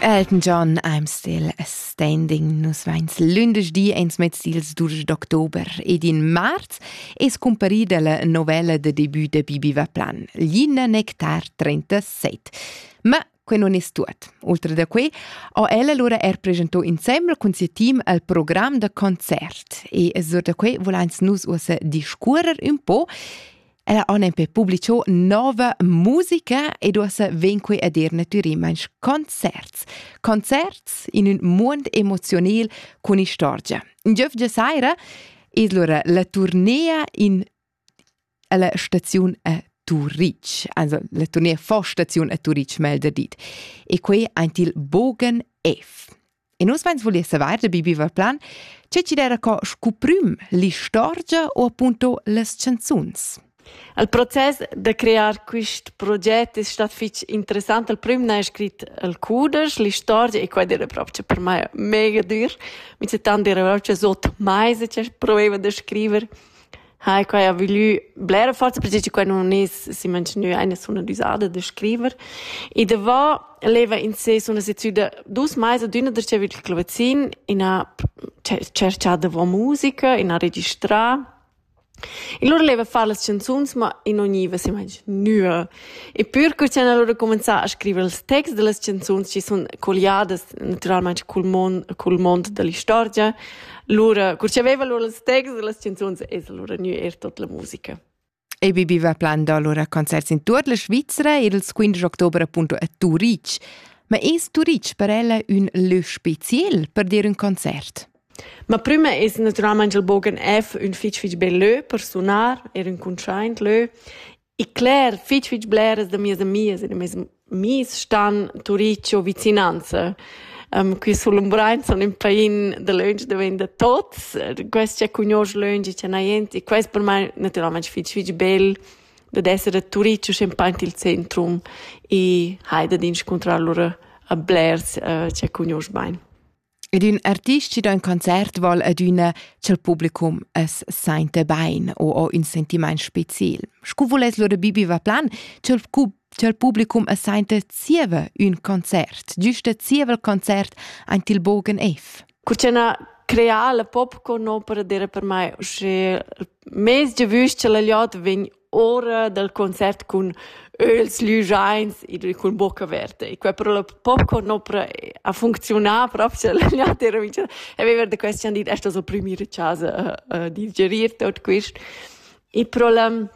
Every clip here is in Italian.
Elton John, I'm Still Standing. Nus vains lundesdì ens met stils 12 d'october ed in marz es comparida la novella de debut de Bibi Vaplan, Glina Nectar 37. Ma que non es tuot. Oltre da que, o ella allora presentò insieme con sia team il programma de concert e sur da que volains nus usa discuorer un po'. Ella ha anche pubblicato nuova musica ed ossa venque a dir naturalmente concerts. Concerts in un mondo emozionale con storia. In giovge saira es lura la tournea in alla stazione a Turic, also la tournea vor stazione a Turic melder dit. E qui antil Bogen F. E nus vens voler savoir de Bibi Vaplan, c'è ci dera co scuprum li storia o appunto les canzuns. Il processo di creare questo progetto è stato interessante. Il primo è scritto il cudes, le storie, e questo era proprio per me mega duro. Mi c'è tanto era proprio sotto mese che provava di scrivere. E qua ho voluto blera forza perché qua non è si mantiene una usata di scrivere. E dopo leva in sé una sezione 2 mesi d'una der c'è il clavecin in a cercare di musica, in a registrare. E loro leva fare le canzoni, ma in ogni va si mangia nuova. E pur che c'è allora cominciare a scrivere il testo delle canzoni, ci sono colliate naturalmente col mondo della storia. Loro, che aveva loro il testo delle canzoni, e allora nuova era tutta la musica. E Bibi Vaplan da allora concerti in tutta la Svizzera e il 15 ottobre appunto a Turic. Ma è Turic per ella un lieu speciale per dire un concerto? Ma prima è naturalmente il Bogen F un fitch bello per suonare, era un concerto lö. E claro, fitch bleres da mias amias, e da mis stan Turicio vicinanza. Qui sull'Umbrain sono in pain de lunch da vende tots, questo c'è conosce lunch c'è niente, e questo per me naturalmente fitch bello da essere Turicio sempre il centrum e haida di incontrare loro a Blers c'è conosce bene. Ed un artist ci da un concert vol ad una c'è publicum es sente bain o un sentiment special. Scu voles loro Bibi Vaplan c'è publicum es sente zieva un concert, giusto zieva il concert antil Bogen F. Curcena crea la popcorn opera dire per me, se mes de vüsce la liot vegn ora del concert con öls lüjains e con bocca verde. E però la popcorn opera a funzionare proprio la liot era vince. E aveva da question dit è stato primire casa a digerir tot questo. E pro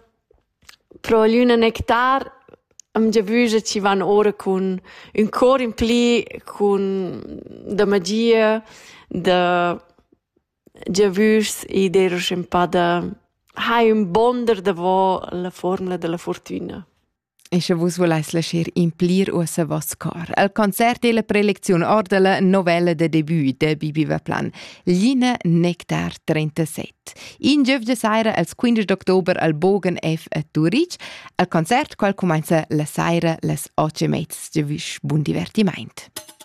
Glina Nectar am già vüsce ci van ora con un cor in pli con da magia da già vüsce e dero un po' da hai un bonder da vo la formula della fortuna. E se vos volais lasciar implir o sa vos cor. Il concert e la prelezione or della novella de debut de Bibi Vaplan, Glina Nectar 37. In giovge saira, il 15 d'october, al Bogen F a Turic, il concert qual comincia la saira, les 8 mezz, giavisch buon divertiment.